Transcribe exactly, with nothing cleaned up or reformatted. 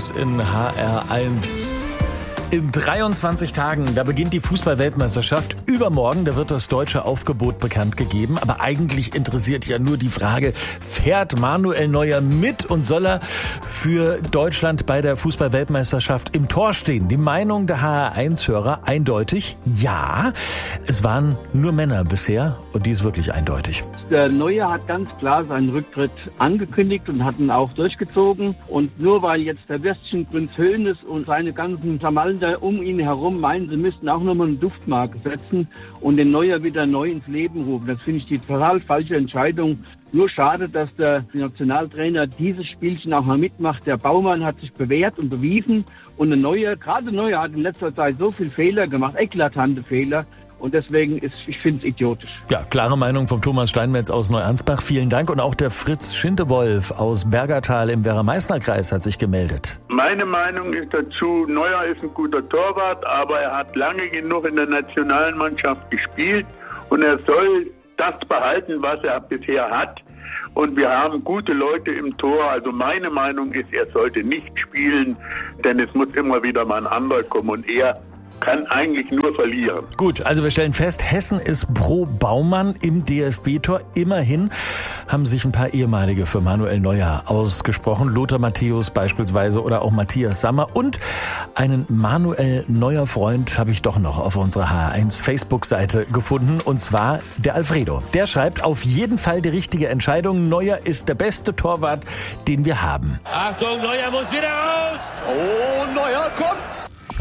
News in H R eins. In dreiundzwanzig Tagen, da beginnt die Fußball-Weltmeisterschaft. Übermorgen, da wird das deutsche Aufgebot bekannt gegeben. Aber eigentlich interessiert ja nur die Frage, fährt Manuel Neuer mit und soll er für Deutschland bei der Fußball-Weltmeisterschaft im Tor stehen? Die Meinung der H R eins-Hörer eindeutig, ja. Es waren nur Männer bisher und die ist wirklich eindeutig. Der Neuer hat ganz klar seinen Rücktritt angekündigt und hat ihn auch durchgezogen. Und nur weil jetzt der Würstchenprinz Hoeneß und seine ganzen Vermalter um ihn herum meinen, sie müssten auch nochmal eine Duftmarke setzen und den Neuer wieder neu ins Leben rufen. Das finde ich die total falsche Entscheidung. Nur schade, dass der Nationaltrainer dieses Spielchen auch mal mitmacht. Der Baumann hat sich bewährt und bewiesen. Und der Neuer, gerade Neuer hat in letzter Zeit so viele Fehler gemacht, eklatante Fehler. Und deswegen ist, ich finde es idiotisch. Ja, klare Meinung vom Thomas Steinmetz aus Neuansbach. Vielen Dank. Und auch der Fritz Schintewolf aus Bergertal im Werra-Meißner-Kreis hat sich gemeldet. Meine Meinung ist dazu, Neuer ist ein guter Torwart, aber er hat lange genug in der Nationalmannschaft gespielt und er soll das behalten, was er bisher hat. Und wir haben gute Leute im Tor. Also meine Meinung ist, er sollte nicht spielen, denn es muss immer wieder mal ein anderer kommen und er kann eigentlich nur verlieren. Gut, also wir stellen fest, Hessen ist pro Baumann im D F B-Tor. Immerhin haben sich ein paar ehemalige für Manuel Neuer ausgesprochen. Lothar Matthäus beispielsweise oder auch Matthias Sammer. Und einen Manuel Neuer-Freund habe ich doch noch auf unserer H R eins Facebook-Seite gefunden. Und zwar der Alfredo. Der schreibt, auf jeden Fall die richtige Entscheidung. Neuer ist der beste Torwart, den wir haben. Achtung, Neuer muss wieder raus! Oh, Neuer kommt!